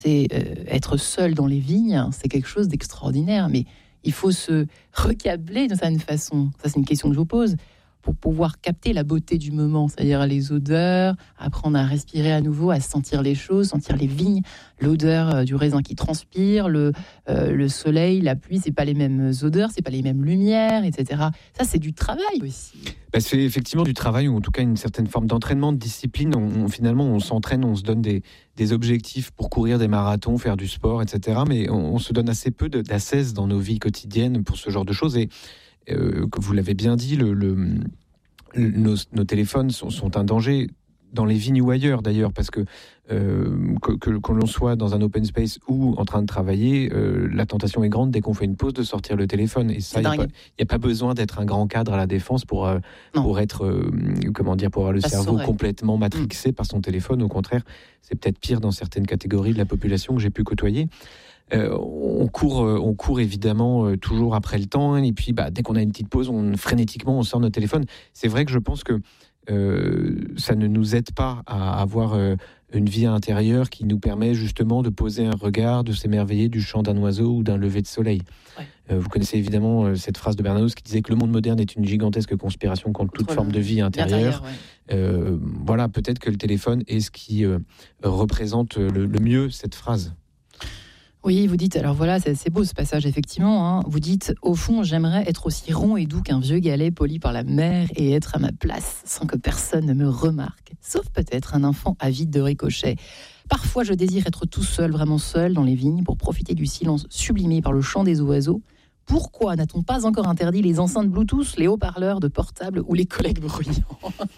C'est être seul dans les vignes, c'est quelque chose d'extraordinaire, mais il faut se recabler d'une certaine façon. Ça, c'est une question que je vous pose, pour pouvoir capter la beauté du moment, c'est-à-dire les odeurs, apprendre à respirer à nouveau, à sentir les choses, sentir les vignes, l'odeur du raisin qui transpire, le soleil, la pluie, c'est pas les mêmes odeurs, c'est pas les mêmes lumières, etc. Ça, c'est du travail aussi. C'est effectivement du travail, ou en tout cas une certaine forme d'entraînement, de discipline. Finalement, on s'entraîne, on se donne des objectifs pour courir des marathons, faire du sport, etc. Mais on se donne assez peu d'ascèse dans nos vies quotidiennes pour ce genre de choses. Et que vous l'avez bien dit, nos téléphones sont un danger dans les vignes ou ailleurs d'ailleurs, parce que l'on soit dans un open space ou en train de travailler, la tentation est grande dès qu'on fait une pause de sortir le téléphone. Et ça, il n'y a pas besoin d'être un grand cadre à la défense pour être, pour avoir le cerveau complètement matrixé par son téléphone. Au contraire, c'est peut-être pire dans certaines catégories de la population que j'ai pu côtoyer. On court évidemment toujours après le temps, et puis dès qu'on a une petite pause, frénétiquement on sort notre téléphone. C'est vrai que je pense que ça ne nous aide pas à avoir une vie intérieure qui nous permet justement de poser un regard, de s'émerveiller du chant d'un oiseau ou d'un lever de soleil. Ouais. Vous connaissez évidemment cette phrase de Bernanos qui disait que le monde moderne est une gigantesque conspiration contre toute forme de vie intérieure. Voilà, peut-être que le téléphone est ce qui représente le mieux cette phrase. Oui, vous dites, alors voilà, c'est beau ce passage, effectivement. Hein. Vous dites, au fond, j'aimerais être aussi rond et doux qu'un vieux galet poli par la mer et être à ma place sans que personne ne me remarque. Sauf peut-être un enfant avide de ricochets. Parfois, je désire être tout seul, vraiment seul, dans les vignes, pour profiter du silence sublimé par le chant des oiseaux. Pourquoi n'a-t-on pas encore interdit les enceintes Bluetooth, les haut-parleurs de portable ou les collègues bruyants ?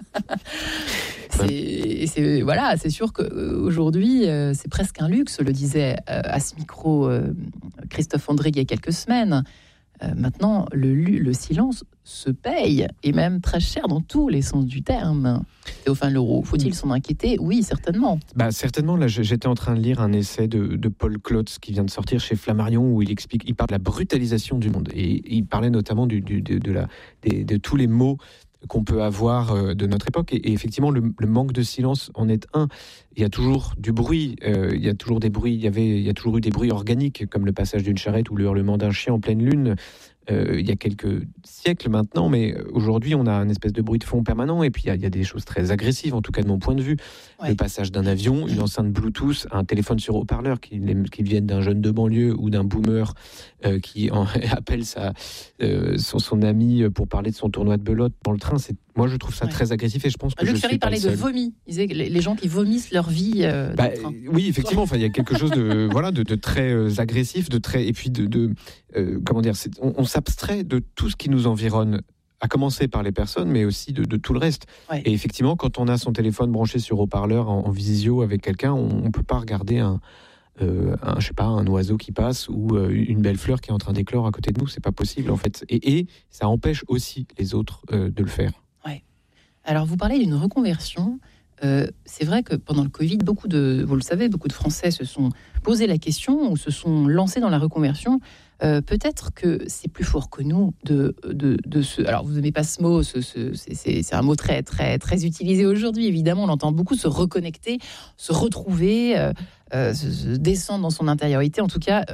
C'est sûr qu'aujourd'hui, c'est presque un luxe, le disait à ce micro Christophe André il y a quelques semaines. Maintenant, le silence se paye, et même très cher dans tous les sens du terme. Théophane Leroux, faut-il s'en inquiéter ? Oui, certainement. Certainement. Là, j'étais en train de lire un essai de Paul Klotz qui vient de sortir chez Flammarion, où il parle de la brutalisation du monde. Et il parlait notamment de tous les mots qu'on peut avoir de notre époque. Et effectivement, le manque de silence en est un. Il y a toujours du bruit, il y a toujours des bruits. Il y a toujours eu des bruits organiques, comme le passage d'une charrette ou le hurlement d'un chien en pleine lune. Il y a quelques siècles maintenant, mais aujourd'hui on a une espèce de bruit de fond permanent, et puis il y a des choses très agressives, en tout cas de mon point de vue. Le passage d'un avion, une enceinte Bluetooth, un téléphone sur haut-parleur qui vienne d'un jeune de banlieue ou d'un boomer qui appelle son ami pour parler de son tournoi de belote dans le train. Moi je trouve ça très agressif, et je pense que Luc Ferry parlait de vomi. Il disait que les gens qui vomissent leur vie dans le train. Oui, effectivement, il y a quelque chose de très agressif, et puis comment dire, on s'abstrait de tout ce qui nous environne, à commencer par les personnes, mais aussi de tout le reste. Ouais. Et effectivement, quand on a son téléphone branché sur haut-parleur en visio avec quelqu'un, on peut pas regarder un oiseau qui passe ou une belle fleur qui est en train d'éclore à côté de nous. C'est pas possible, en fait. Et ça empêche aussi les autres de le faire. Ouais. Alors, vous parlez d'une reconversion. C'est vrai que pendant le Covid, beaucoup de Français se sont posé la question ou se sont lancés dans la reconversion. Peut-être que c'est plus fort que nous de alors, vous n'aimez pas ce mot, c'est un mot très, très, très utilisé aujourd'hui. Évidemment, on entend beaucoup se reconnecter, se retrouver, se descendre dans son intériorité. En tout cas,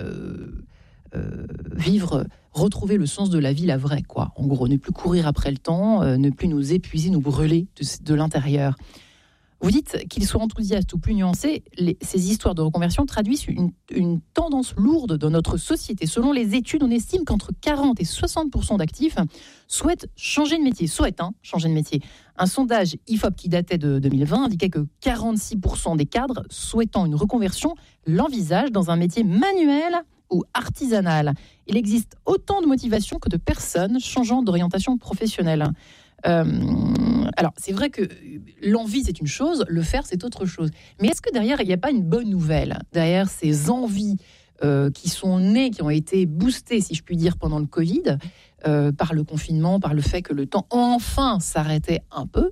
retrouver le sens de la vie, la vraie, quoi. En gros, ne plus courir après le temps, ne plus nous épuiser, nous brûler de l'intérieur. Vous dites qu'ils soient enthousiastes ou plus nuancés, ces histoires de reconversion traduisent une tendance lourde dans notre société. Selon les études, on estime qu'entre 40 et 60% d'actifs souhaitent changer de métier. Changer de métier. Un sondage IFOP qui datait de 2020 indiquait que 46% des cadres souhaitant une reconversion l'envisagent dans un métier manuel ou artisanal. Il existe autant de motivations que de personnes changeant d'orientation professionnelle. Alors, c'est vrai que l'envie, c'est une chose, le faire, c'est autre chose. Mais est-ce que derrière, il n'y a pas une bonne nouvelle ? Derrière ces envies qui sont nées, qui ont été boostées, si je puis dire, pendant le Covid, par le confinement, par le fait que le temps enfin s'arrêtait un peu.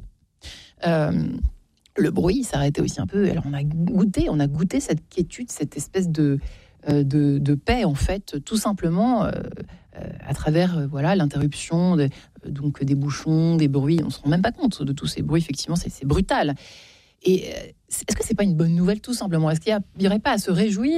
Le bruit s'arrêtait aussi un peu. Alors, on a goûté cette quiétude, cette espèce de paix, en fait, tout simplement à travers l'interruption des bouchons, des bruits. On ne se rend même pas compte de tous ces bruits, effectivement, c'est brutal. Et est-ce que c'est pas une bonne nouvelle tout simplement ? Est-ce qu'il n'y aurait pas à se réjouir